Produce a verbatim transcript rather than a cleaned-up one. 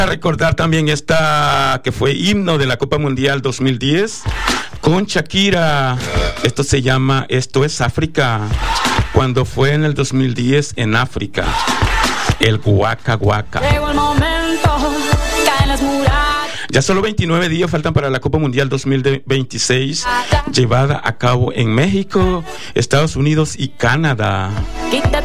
A recordar también esta que fue himno de la Copa Mundial dos mil diez con Shakira. Esto se llama Esto es África. Cuando fue en el dos mil diez en África. El Guaca Guaca. Llegó el momento, caen las murallas. Ya solo veintinueve días faltan para la Copa Mundial dos mil veintiséis, llevada a cabo en México, Estados Unidos y Canadá.